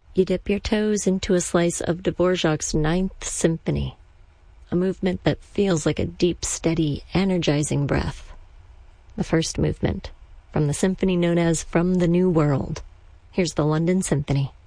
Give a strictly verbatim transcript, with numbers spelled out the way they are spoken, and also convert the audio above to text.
you dip your toes into a slice of Dvorak's Ninth Symphony, a movement that feels like a deep, steady, energizing breath. The first movement from the symphony known as From the New World. Here's the London Symphony.